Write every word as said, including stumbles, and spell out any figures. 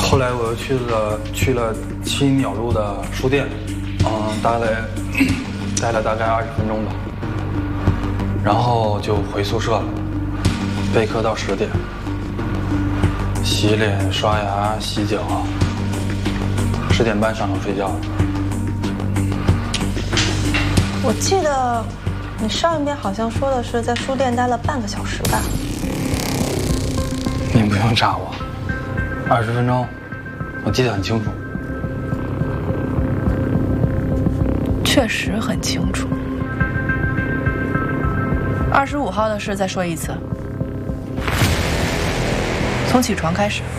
后来我又去了去了七鸟路的书店，嗯，待了待了大概二十分钟吧，然后就回宿舍了，备课到十点，洗脸、刷牙、洗脚，十点半上床睡觉。 我记得你上一遍好像说的是在书店待了半个小时吧？ 你不用查我，二十分钟，我记得很清楚。 确实很清楚。二十五号的事再说一次，从起床开始。